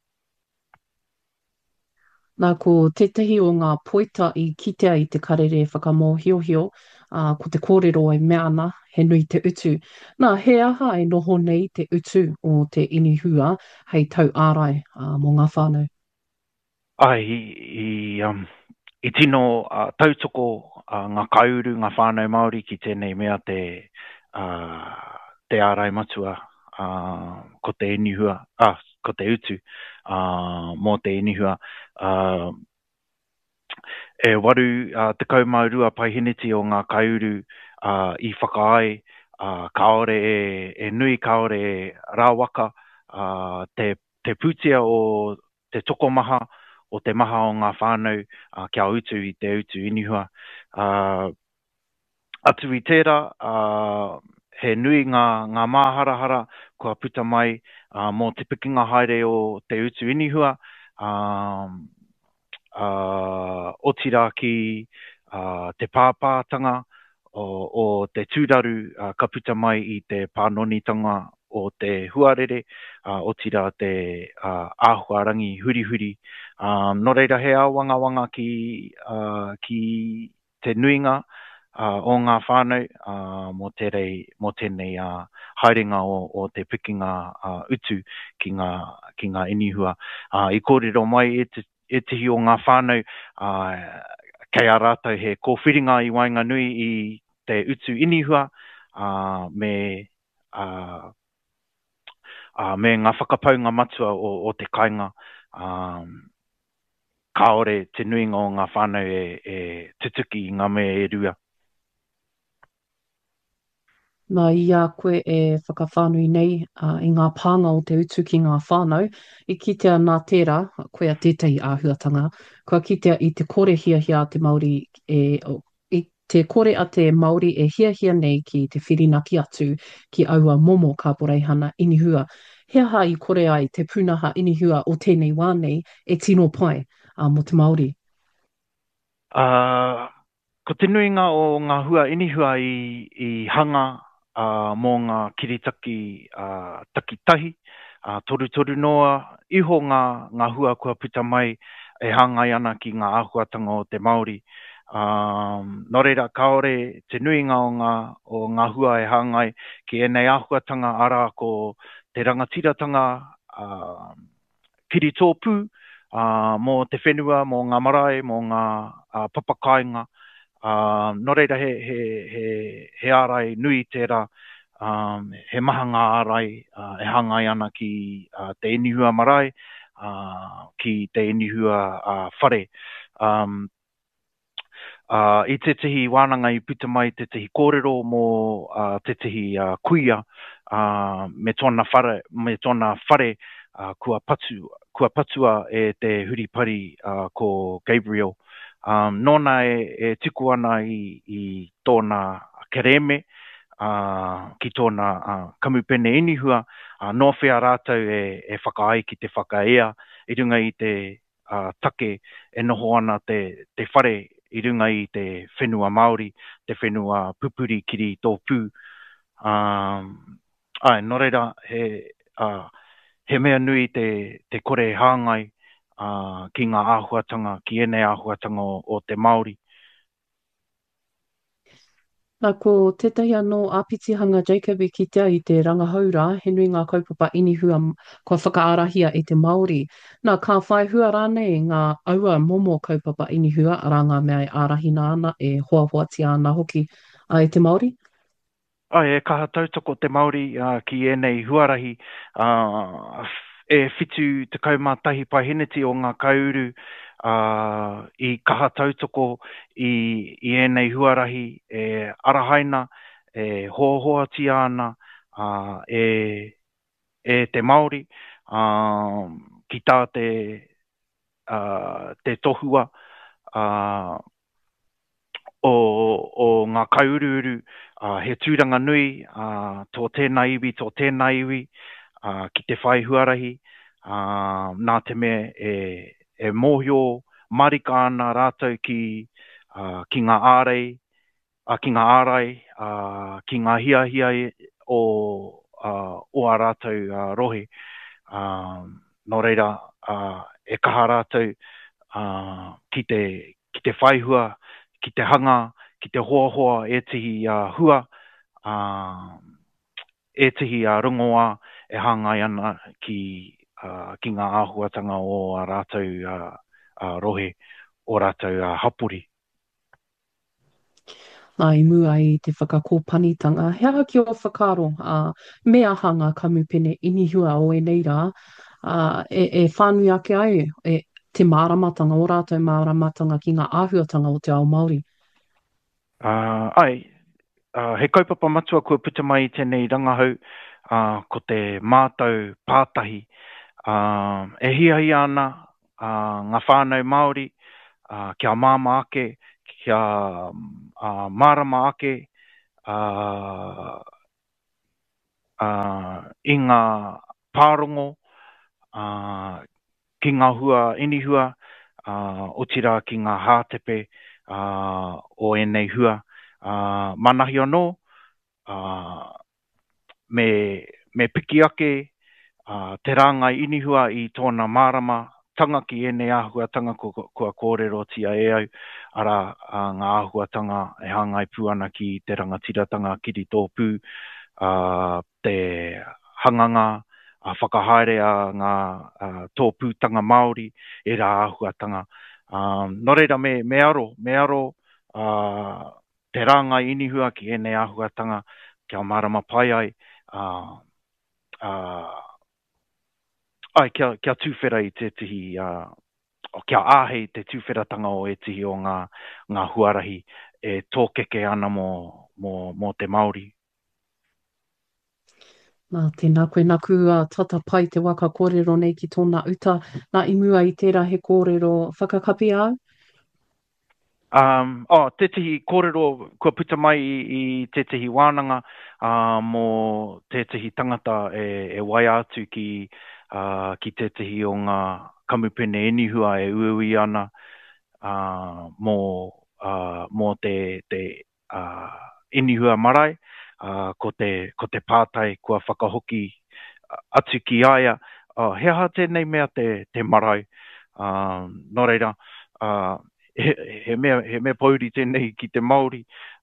C: Nā ko tētahi o ngā poita i kitea i te karere whakamōhiohio, uh, ko te kōrero e mea ana, he nui te utu. Nā, he aha e noho nei te utu o te inihua, hei tau ārai uh, mō ngā whānau.
G: Ai, i, i, um, i tino uh, tautoko uh, ngā kaiuru, ngā whānau Māori ki tēnei mea te, uh, te ārai matua uh, ko te inihua, ah, ko te utu uh, mō te inihua. Uh, e waru uh, te kaumaurua paihiniti o ngā kaiuru uh, i whakaai, uh, kaore e, e nui, kaore e rāwaka, uh, te, te pūtia o te tokomaha, o te maha o ngā whānau uh, kia utu i te utu inihua. Uh, atu i tērā, uh, he nui ngā, ngā māharahara kua puta mai uh, mō te pikinga haere o te utu inihua. Uh, uh, o tira ki uh, te pāpātanga o, o te tūraru uh, ka puta mai i te pānonitanga o te huarere, uh, o tira te uh, āhuarangi huri huri. Um, no reira he awanga wanga ki, uh, ki te nuinga uh, o ngā whānau uh, mo, te rei, mo tēnei uh, haerenga o, o te pikinga uh, utu ki ngā, ki ngā inihua. Uh, I kōrero mai e te, e tihi o ngā whānau uh, kei a rātou he kōwhiringa i Wainganui i te utu inihua uh, me, uh, uh, me ngā whakapaunga matua o, o te kainga. Um, kaore te nuinga o ngā whānau e, e tutuki i ngā mea e rua.
C: Nā ia koe e whakawhānui nei uh, i ngā pānga o te utu ki ngā whānau. I kitea nā tērā, koe a tētahi āhuatanga, kua kitea i te kore hia hia a te Māori, e, o, i te kore a te Māori e hia hia nei ki te whirinaki atu ki aua momo ka poreihana inihua. Hea ha i kore ai te pūnaha inihua o tēnei wānei e tino pai uh, mo te Māori.
G: Uh, ko te nuinga o ngā hua inihua i, i hanga uh, mō ngā kiritaki uh, takitahi, uh, toru toru noa, iho ngā, ngā hua kua puta mai e hangai ana ki ngā āhuatanga o te Māori. Um, no reira, kaore te nuinga o ngā, o ngā hua e hangai ki enei āhuatanga ara ko te rangatiratanga uh, kiri tōpū, uh, mō te whenua, mō ngā marae, mō ngā uh, papakainga. Uh, no reira he, he, he, he ārai nui tērā, um, he maha ngā ārai uh, e hangai ana ki uh, te inihua marae, uh, ki te inihua uh, whare. Um, uh, I te tihi wānanga i puta mai te tihi kōrero mō uh, te tihi uh, kuia uh, me tōna whare, me tōna whare uh, kua, patu, kua patua e te huripari uh, ko Gabriel. Um, nōna e, e tiku ana i, i tōna kereme, uh, ki tōna uh, kamupene inihua, uh, no whea rātou e, e whakaai ki te whakaea, i runga i te uh, take e noho ana te, te whare, i runga i te whenua Māori, te whenua pupuri kiri tō pū. Um, ai, no reira, he, uh, he mea nui te, te kore hāngai, Uh, ki ngā āhuatanga, ki enei āhuatanga o, o te Māori.
C: Nā ko tētahi anō āpitihanga Jacob i kitea i te rangahaura, he nui ngā kaupapa inihua kua whakaarahia i te Māori. Nā ka whai hua rānei ngā aua momo kaupapa inihua, ara ngā mea e ārahina ana, e hoa hoatia ana hoki uh, i te Māori?
G: Ai, e kaha tautoko te Māori uh, ki enei huarahi, uh, e whitu te kaumatahi pahiniti o ngā kauru uh, i kaha tautoko i, i enei huarahi e arahaina, e hohoati ana uh, e, e te Māori uh, ki tā te, uh, te tohua uh, o, o ngā kaururu uh, he tūranga nui uh, tō tēnā iwi, tō tēnā iwi Uh, ki te whai huarahi, uh, nā te mea e, e mōhio marika ana rātou ki, uh, ki ngā ārei, uh, ki ngā ārai, uh, ki ngā hia hia o, uh, o a rātou uh, rohe. Uh, no reira, uh, e kaha rātou uh, ki, te, ki te whaihua, ki te hanga, ki te hoa hoa e tihi uh, hua, uh, e tihi uh, rungoa, e hangai ana ki, uh, ki ngā āhuatanga o a rātou uh, uh, rohe, o rātou uh, hapuri.
C: Nā i mua i te whakakōpanitanga, hea ki o whakaro, uh, mea hanga kamupene inihua o e nei rā, uh, e, e whānui ake ai, e te māramatanga, o rātou māramatanga ki ngā āhuatanga o te ao Māori.
G: Uh, ai, uh, he kaupapa matua kua puta mai i tēnei rangahau, Uh, ko te mātou pātahi. Uh, e hia hia ana uh, ngā whānau Māori, uh, kia māma ake, kia uh, marama ake, uh, uh, i ngā pārongo, uh, ki ngā hua inihua, uh, o tira ki ngā hātepe uh, o enei hua. Uh, manahi anō, uh, me, me piki ake uh, te ranga inihua i tōna marama tanga ki ene ahuatanga kua, kua kōrero tia e au, ara uh, ngā ahuatanga e hangai puana ki te rangatiratanga kiri tōpū, uh, te hanganga, a uh, whakahaere a ngā uh, tōpūtanga Māori e rā ahuatanga. Um, no reira me, me aro, me aro uh, te ranga inihua ki ene ahuatanga kia marama pai ai, uh, uh, ai kia, kia tūwhera i te tihi, uh, kia āhei te tūwheratanga o e tihi o ngā, ngā huarahi e tōkeke ana mō, mō, mō te Māori.
C: Nā, tēnā koe nā kua tata pai te waka kōrero nei ki tōna uta. Nā i mua i tērā he kōrero whakakapi au?
G: Um, oh, te tihi kōrero kua puta mai i, i te tihi wānanga uh, mō te tihi tangata e, e wai atu ki, uh, ki te tihi o ngā kamupene inihua e uiui ana uh, mō, uh, mō te, te uh, inihua marae. Uh, ko, te, ko te pātai kua whakahoki uh, atu ki aia, uh, he aha tēnei mea te, te marae. Uh, no reira, uh, he, he, mea, he mea pauri tēnei ki te Māori.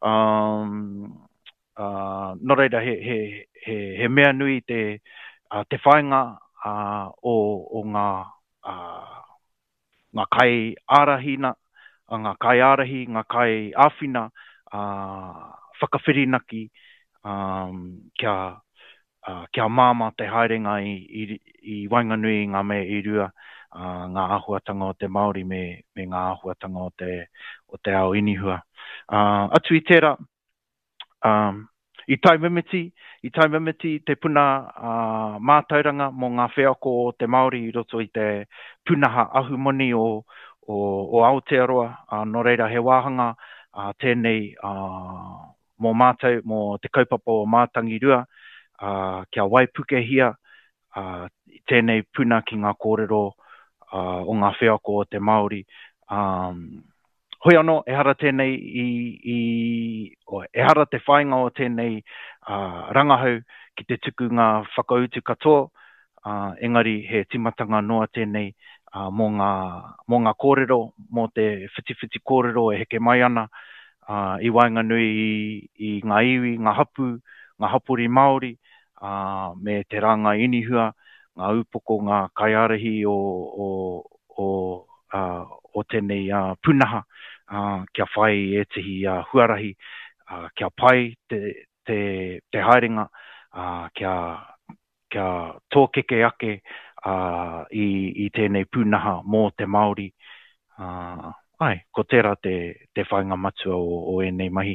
G: Um, uh, no reira, he, he, he, he mea nui te, uh, te whainga uh, o, o ngā, uh, ngā kai ārahina, uh, ngā kai ārahi, ngā kai āwhina, uh, whakawhirinaki, Um, kia, uh, kia māma te haerenga i, i, i Wainganui ngā me i rua uh, ngā ahuatanga o te Māori me, me ngā ahuatanga o te, o te ao inihua. Uh, atu i tērā, um, i tai mimiti, i tai mimiti te puna uh, mātauranga mō ngā wheako o te Māori i roto i te punaha ahumoni o, o, o Aotearoa, uh, no reira he wāhanga uh, tēnei uh, mō mātou, mō te kaupapa o mātangi rua, uh, kia waipuke hia, uh, tēnei puna ki ngā kōrero uh, o ngā wheako o te Māori. Um, hoi anō, e hara tēnei i, i o, e hara te whainga o tēnei uh, rangahau ki te tuku ngā whakautu katoa, uh, engari he timatanga noa tēnei uh, mō, ngā, mō ngā kōrero, mō te whitiwhiti kōrero e heke mai ana, Uh, i Wainganui i, i ngā iwi, ngā hapu, ngā hapuri Māori, uh, me te ranga inihua, ngā upoko, ngā kaiarahi o, o, o, uh, o tēnei uh, punaha, uh, kia whai e tihi uh, huarahi, uh, kia pai te, te, te haerenga, uh, kia, kia tōkeke ake uh, i, i tēnei punaha mō te Māori. Uh, Ai, ko tērā te, te whainga matua o, o enei mahi.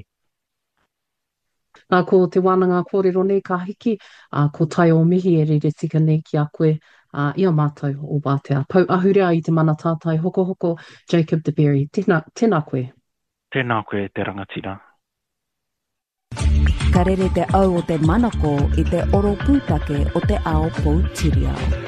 C: Nā, ko te wānanga kōrero nei ka hiki, uh, ko tai o mihi e rere tika nei ki a koe, uh, ia mātou o Wātea. Pau ahurea i te mana tātai hoko hoko, Jacob de Berry. Tēnā, tēnā koe.
G: Tēnā koe te rangatira.
B: Ka rere te au o te manako i te oro pūtake o te ao Poutireo.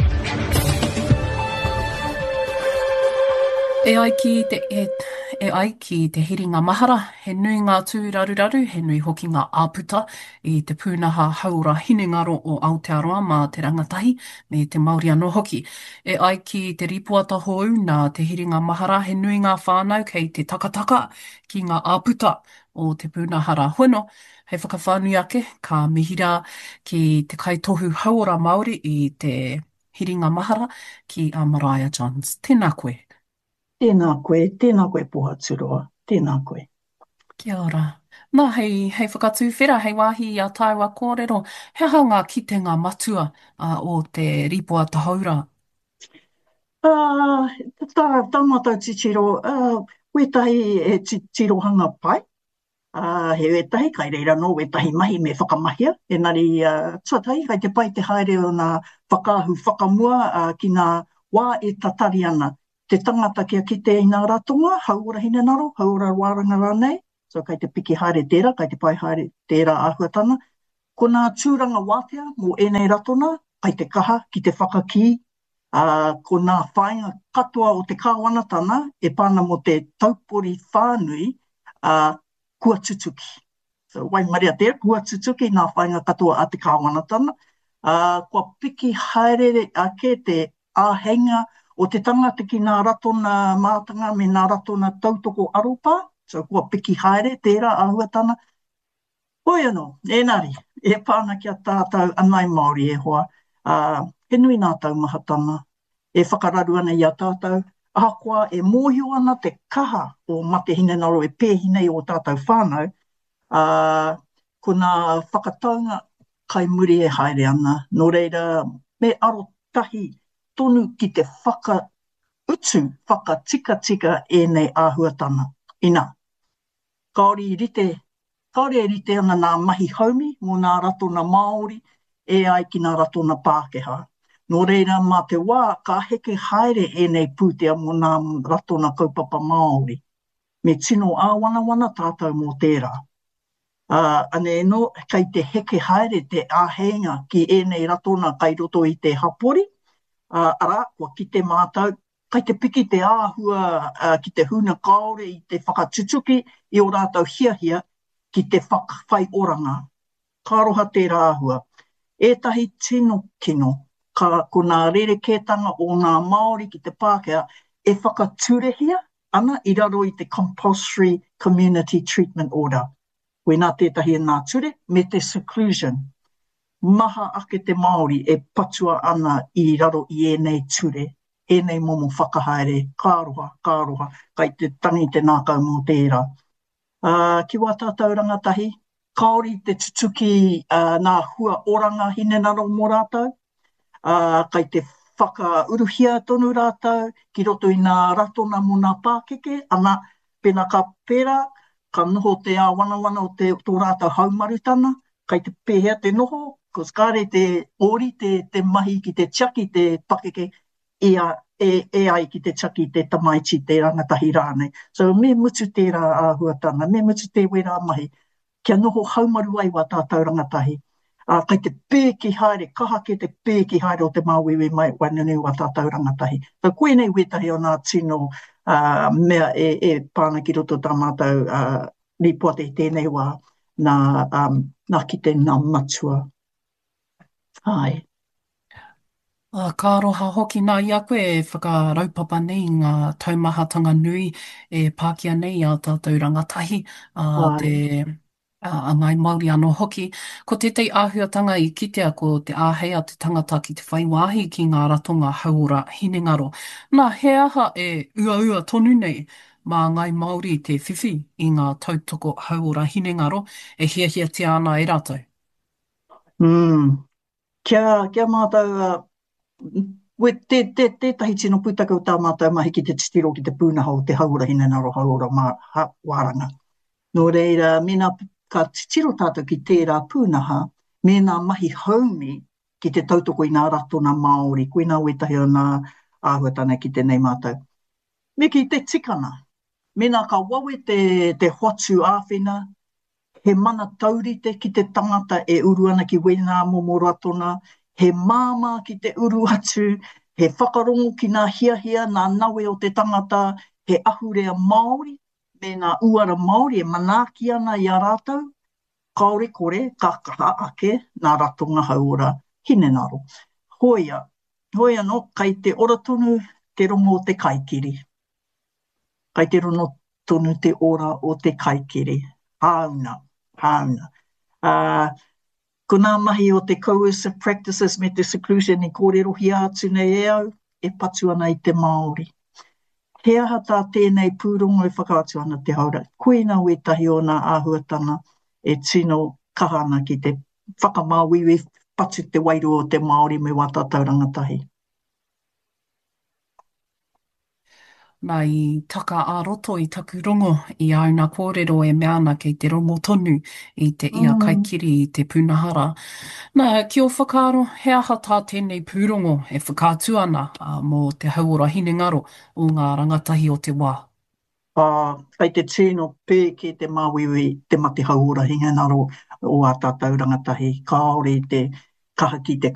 H: E ai ki te, e, e ai ki te hiringa mahara, he nui ngā tū raruraru, he nui hoki ngā āputa i te pūnaha haura hinengaro o Aotearoa mā te rangatahi me te Māori anō hoki. E ai ki te ripuata hou nā te hiringa mahara, he nui ngā whānau kei te takataka ki ngā āputa o te pūnahara hono. Hei whakawhānui ake, ka mihira ki te kaitohu haura Māori i te hiringa mahara ki a Mariah Johns. Tēnā koe.
I: Tēnā koe, tēnā koe Pohaturoa, tēnā koe.
H: Kia ora. Nā, hei, hei whakatūwhera, hei wāhi a Taiwa kōrero, he aha ngā kitenga matua uh, o te ripoata haura?
I: Uh, tā, tā mātou titiro, uh, wetahi e tirohanga pai, uh, he wetahi, kai reira no, wetahi mahi me whakamahia, enari uh, tuatai, kai te pai te haere o nā whakaahu whakamua uh, ki nā wā e tatari ana. Te tangata kia kite i nā ratonga, haura hine naro, haura wāranga rānei. So kai te piki haere tērā, kai te pai haere tērā āhuatana. Ko nā tūranga wātea mō enei ratona, kai te kaha ki te whakaki. Uh, ko nā whainga katoa o te kāwanatana, e pāna mo te taupori whānui, uh, kua tutuki. So wai maria tērā, kua tutuki nā whainga katoa a te kāwanatana. Uh, kua piki haere ake te āhenga o te tangata ki nā ratona mātanga me nā ratona tautoko aropa. So kua piki haere, tērā āhuatana. Hoi anō, enari, e pāna ki a tātou anai Māori e hoa. Uh, he nui nā taumahatanga. E whakararu ana i a tātou. Ahakoa e mōhio ana te kaha o mate hinenaro e pēhinei o tātou whānau. Uh, ko nā whakataunga kai muri e haere ana. Nō reira, me aro tahi tonu ki te whaka utu, whaka tika tika e nei āhuatana. Ina, kaori rite, kaori e rite ana nā mahi haumi mō nā ratona Māori e ai ki nā ratona Pākehā. Nō reira, mā te wā, ka heke haere e nei pūtea mō nā ratona kaupapa Māori. Me tino āwana wana tātou mō tērā. Uh, ane no, kai te heke haere te āhenga ki e nei ratona kai roto i te hapori. Uh, ara, kua ki te mātau, kai te piki te āhua uh, ki te huna kaore i te whakatutuki i o rātau hia hia ki te whakawhai oranga. Ka roha tērā āhua. Ētahi tino kino, ka ko nā rerekētanga o nā Māori ki te Pākehā e whakaturehia ana i raro i te Compulsory Community Treatment Order. Koe nā tētahi e nā ture, me te seclusion. Maha ake te Māori e patua ana i raro i e nei ture, e nei momo whakahaere, kāroha, kāroha, kai te tangi te nākau mō tērā. Uh, ki wā tātou rangatahi, kaori te tutuki uh, nā hua oranga hinenaro mō rātou, uh, kai te whakauruhia tonu rātou, ki roto i nā ratona mō nā Pākeke, ana pena ka pera, ka noho te āwanawana o te tō rātou haumarutana, kai te pēhea te noho, kos kāre te ori, te, te mahi ki te tiaki, te Pākeke, e, e, e ai ki te tiaki, te tamaiti, te rangatahi rānei. So me mutu tērā āhuatana, me mutu te wera mahi, kia noho haumaru ai wā tātou rangatahi. Uh, kai te pēki haere, kaha ke te pēki haere o te māwewe mai wanene wā tātou rangatahi. So koe nei wetahi o nā tino uh, mea e, e pāna ki roto tā mātou uh, ripoate i tēnei wā nā, um, nā ki te nā matua. Ai.
H: Uh, ka roha hoki nā ia koe e whakaraupapa nei ngā taumahatanga nui e pākia nei a tātou rangatahi uh, te uh, ngai Māori anō hoki. Ko te tei āhuatanga i kitea ko te āhea te tangata ki te whaiwāhi ki ngā ratonga hauora hinengaro. Nā, he aha e ua ua tonu nei mā ngai Māori te whiwhi i ngā tautoko hauora hinengaro e hia hia te ana e rātou.
I: Mm. Kia, kia mātou, uh, we te, te, te tahi tino putaka o tā mātou mahi ki te titiro ki te pūnaha o te hauora hinenaro hauora mā, ha, wāranga. Nō reira, mena ka titiro tātou ki tērā pūnaha, mena mahi haumi ki te tautoko i nā ratona Māori, koe nā wetahi o nā āhuatana ki te nei mātou. Me ki te tikana, mena ka wawe te, te hoatu āwhina, he mana taurite ki te tangata e uru ana ki wena momo ratona, he māma ki te uru atu, he whakarongo ki nā hia hia, nā nawe o te tangata, he ahurea Māori, me nā uara Māori e manaki ana i a rātou, kaore kore, ka kaha ake, nā ratonga hauora hinenaro. Hoia, hoia no, kai te ora tonu te rongo o te kaikiri. Kai te rongo tonu te ora o te kaikiri. Hauna, hauna. Uh, ko nā mahi o te coercive practices me te seclusion i kōrerohi atu nei e au, e patu ana i te Māori. He aha tā tēnei pūrongo e whakaatu ana te haura. Koe nā wetahi o nā āhuatana e tino kahana ki te whakamāwiwi patu te wairu o te Māori me wā tātou rangatahi.
H: Nā i taka ā-roto i taku rongo i au nā kōrero e meana kei te rongo tonu i te ia
I: Mm.
H: kaikiri i te punahara. Nā, ki o whakaaro, he aha tā tēnei pūrongo e whakātu ana uh, mō te hauora hinengaro o ngā rangatahi o te wā.
I: Uh, kai te tino pē ki te māwiwi te mate hauora hingenaro o a tātou rangatahi, kaore te kaha ki te